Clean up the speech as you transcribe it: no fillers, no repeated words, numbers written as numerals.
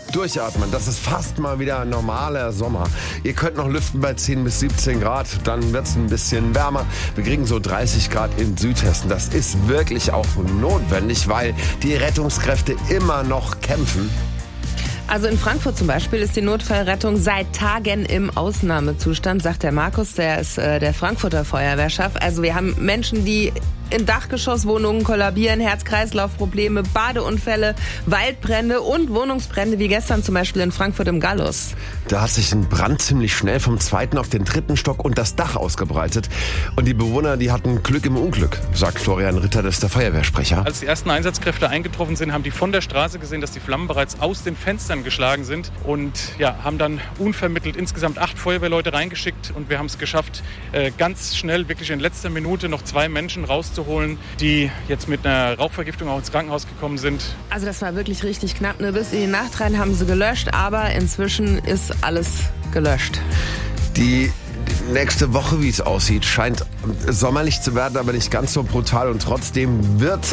Durchatmen, das ist fast mal wieder ein normaler Sommer. Ihr könnt noch lüften bei 10 bis 17 Grad, dann wird es ein bisschen wärmer. Wir kriegen so 30 Grad in Südhessen. Das ist wirklich auch notwendig, weil die Rettungskräfte immer noch kämpfen. Also in Frankfurt zum Beispiel ist die Notfallrettung seit Tagen im Ausnahmezustand, sagt der Markus, der ist der Frankfurter Feuerwehrchef. Also wir haben Menschen, die in Dachgeschosswohnungen kollabieren, Herz-Kreislauf-Probleme, Badeunfälle, Waldbrände und Wohnungsbrände, wie gestern zum Beispiel in Frankfurt im Gallus. Da hat sich ein Brand ziemlich schnell vom 2. auf den 3. Stock und das Dach ausgebreitet. Und die Bewohner, die hatten Glück im Unglück, sagt Florian Ritter, das ist der Feuerwehrsprecher. Als die ersten Einsatzkräfte eingetroffen sind, haben die von der Straße gesehen, dass die Flammen bereits aus den Fenstern geschlagen sind und haben dann unvermittelt insgesamt 8 Feuerwehrleute reingeschickt und wir haben es geschafft, ganz schnell, wirklich in letzter Minute noch 2 Menschen rauszuholen, die jetzt mit einer Rauchvergiftung auch ins Krankenhaus gekommen sind. Also das war wirklich richtig knapp. Bis in die Nacht rein haben sie gelöscht, aber inzwischen ist alles gelöscht. Die nächste Woche, wie es aussieht, scheint sommerlich zu werden, aber nicht ganz so brutal und trotzdem wird